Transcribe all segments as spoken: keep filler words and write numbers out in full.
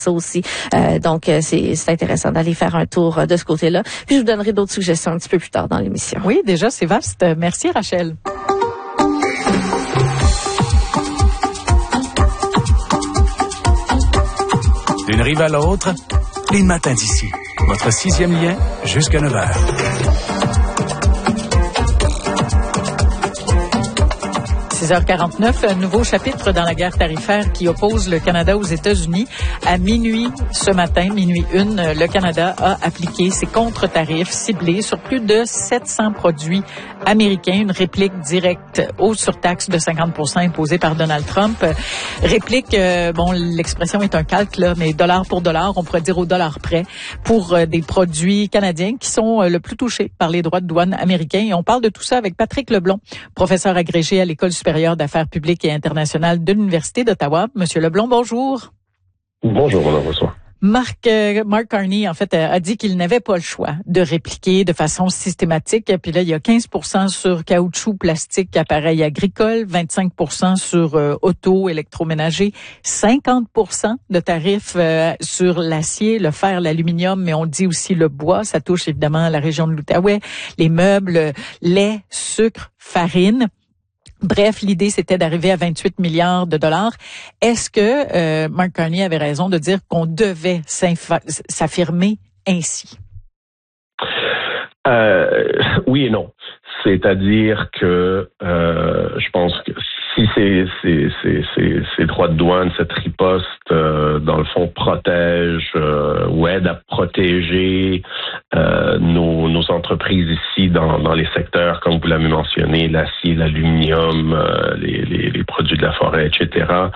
ça aussi. Euh, donc, c'est, c'est intéressant d'aller faire un tour de ce côté-là. Puis, je vous donnerai d'autres suggestions un petit peu plus tard dans l'émission. Oui, déjà, c'est vaste. Merci, Rachel. D'une rive à l'autre, les matins d'ici. Votre sixième lien jusqu'à neuf heures. six heures quarante-neuf, un nouveau chapitre dans la guerre tarifaire qui oppose le Canada aux États-Unis. À minuit ce matin, minuit une, le Canada a appliqué ses contre-tarifs ciblés sur plus de sept cents produits américains, une réplique directe aux surtaxes de cinquante pour cent imposées par Donald Trump. Réplique, euh, bon, l'expression est un calque, là, mais dollar pour dollar, on pourrait dire au dollar près, pour euh, des produits canadiens qui sont euh, le plus touchés par les droits de douane américains. Et on parle de tout ça avec Patrick Leblond, professeur agrégé à l'École supérieure d'affaires publiques et internationales de l'Université d'Ottawa. Monsieur Leblond, bonjour. Bonjour, Madame Rousseau. Mark, euh, Mark Carney, en fait, a dit qu'il n'avait pas le choix de répliquer de façon systématique. Puis là, il y a quinze pour cent sur caoutchouc, plastique, appareils agricoles, vingt-cinq pour cent sur euh, auto, électroménager, cinquante pour cent de tarifs euh, sur l'acier, le fer, l'aluminium, mais on dit aussi le bois. Ça touche évidemment la région de l'Outaouais, les meubles, lait, sucre, farine. Bref, l'idée, c'était d'arriver à vingt-huit milliards de dollars. Est-ce que euh, Mark Carney avait raison de dire qu'on devait s'affirmer ainsi? Euh, oui et non. C'est-à-dire que euh, je pense que si ces, ces, ces, ces, ces droits de douane, cette riposte, euh, dans le fond, protège euh, ou aide à protéger euh, nos, nos entreprises ici dans, dans les secteurs, comme vous l'avez mentionné, l'acier, l'aluminium, euh, les, les, les produits de la forêt, et cetera.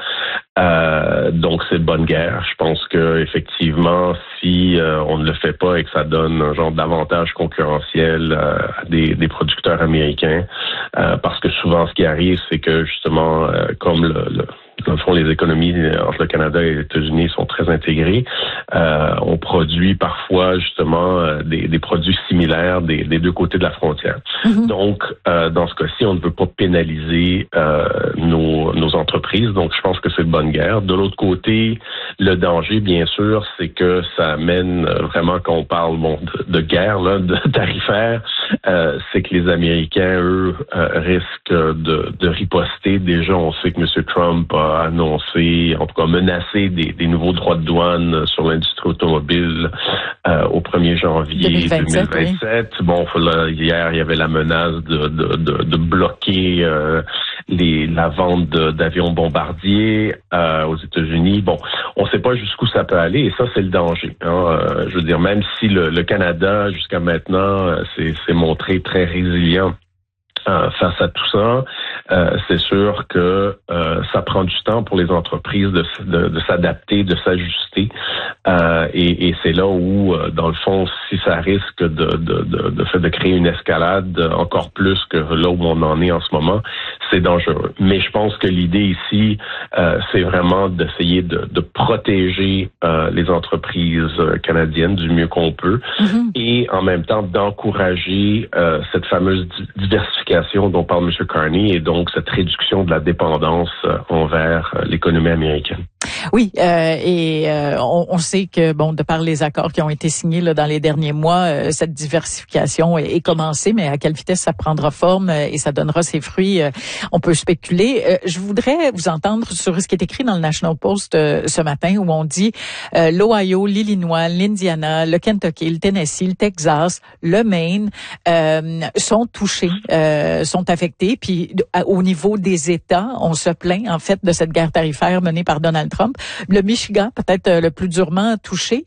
Euh, donc c'est de bonne guerre. Je pense que effectivement, si euh, on ne le fait pas et que ça donne un genre d'avantage concurrentiel euh, à des, des producteurs américains, euh, parce que souvent ce qui arrive, c'est que justement, euh, comme le, le dans le fond, les économies entre le Canada et les États-Unis sont très intégrées. Euh, on produit parfois justement euh, des, des produits similaires des, des deux côtés de la frontière. Mm-hmm. Donc, euh, dans ce cas-ci, on ne veut pas pénaliser euh, nos, nos entreprises. Donc, je pense que c'est de bonne guerre. De l'autre côté, le danger, bien sûr, c'est que ça amène vraiment, quand on parle bon, de, de guerre là, de tarifaire, euh, c'est que les Américains, eux, euh, risquent de, de riposter. Déjà, on sait que M. Trump a annoncé, en tout cas menacé des, des nouveaux droits de douane sur l'industrie automobile euh, au premier janvier deux mille vingt-sept. Oui. Bon, là, hier, il y avait la menace de, de, de, de bloquer euh, les, la vente de, d'avions bombardiers euh, aux États-Unis. Bon, on ne sait pas jusqu'où ça peut aller et ça, c'est le danger. Hein. Euh, je veux dire, même si le, le Canada, jusqu'à maintenant, euh, s'est, s'est montré très résilient Euh, face à tout ça, euh, c'est sûr que euh, ça prend du temps pour les entreprises de, de, de s'adapter, de s'ajuster. Euh, et, et c'est là où, euh, dans le fond, si ça risque de, de, de, de, fait de créer une escalade encore plus que là où on en est en ce moment, c'est dangereux. Mais je pense que l'idée ici, euh, c'est vraiment d'essayer de, de protéger euh, les entreprises canadiennes du mieux qu'on peut mm-hmm. et en même temps d'encourager euh, cette fameuse diversification dont parle M. Carney et donc cette réduction de la dépendance euh, envers euh, l'économie américaine. Oui, euh, et euh, on, on sait que, bon, de par les accords qui ont été signés là, dans les derniers mois, euh, cette diversification est, est commencée, mais à quelle vitesse ça prendra forme euh, et ça donnera ses fruits, euh, on peut spéculer. Euh, je voudrais vous entendre sur ce qui est écrit dans le National Post euh, ce matin, où on dit euh, l'Ohio, l'Illinois, l'Indiana, le Kentucky, le Tennessee, le Texas, le Maine euh, sont touchés, euh, sont affectés. Puis au niveau des États, on se plaint en fait de cette guerre tarifaire menée par Donald Trump. Le Michigan, peut-être le plus durement touché.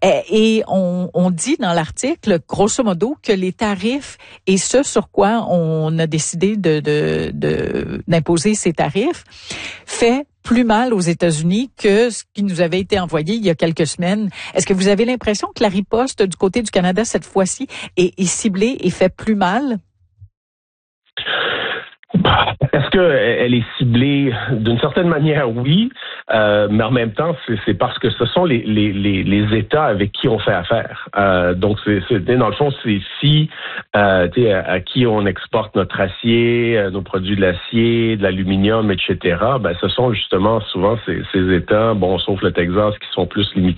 Et on, on dit dans l'article, grosso modo, que les tarifs et ce sur quoi on a décidé de, de, de, d'imposer ces tarifs fait plus mal aux États-Unis que ce qui nous avait été envoyé il y a quelques semaines. Est-ce que vous avez l'impression que la riposte du côté du Canada, cette fois-ci, est, est ciblée et fait plus mal? Est-ce qu'elle est ciblée d'une certaine manière? Oui, euh, mais en même temps, c'est, c'est parce que ce sont les, les, les, les États avec qui on fait affaire. Euh, donc, c'est, c'est, dans le fond, c'est si euh, à, à qui on exporte notre acier, nos produits de l'acier, de l'aluminium, et cetera. Ben, ce sont justement souvent ces, ces États, bon, sauf le Texas, qui sont plus limités